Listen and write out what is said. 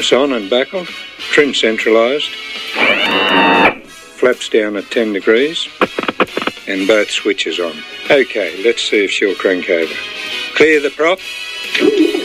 On and buckled, trim centralised, flaps down at 10 degrees, and both switches on. Okay, let's see if she'll crank over. Clear the prop.